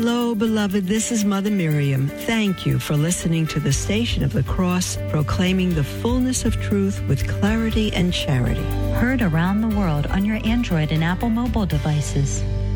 Hello, beloved. This is Mother Miriam. Thank you for listening to the Station of the Cross, proclaiming the fullness of truth with clarity and charity. Heard around the world on your Android and Apple mobile devices.